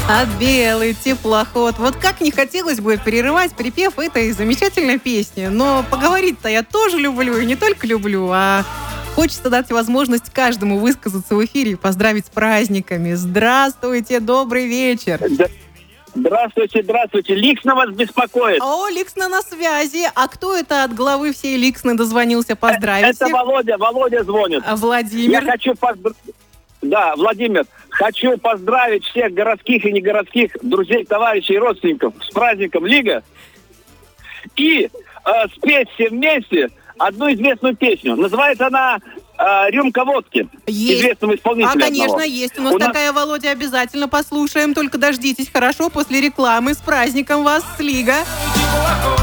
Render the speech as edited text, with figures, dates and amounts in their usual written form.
А белый теплоход. Вот как не хотелось бы перерывать припев этой замечательной песни. Но поговорить-то я тоже люблю, и не только люблю, а хочется дать возможность каждому высказаться в эфире и поздравить с праздниками. Здравствуйте, добрый вечер. Здравствуйте, здравствуйте. Ликсна вас беспокоит. О, Ликсна на связи. А кто это от главы всей Ликсны дозвонился поздравить Это всех? Володя звонит. А Владимир? Я хочу Да, Владимир, хочу поздравить всех городских и негородских друзей, товарищей и родственников с праздником Лига и спеть все вместе одну известную песню. Называется она «Рюмка водки». Есть. Известного исполнителя Конечно, одного. есть. У нас такая, Володя, обязательно послушаем. Только дождитесь, хорошо, после рекламы. С праздником вас, с Лига.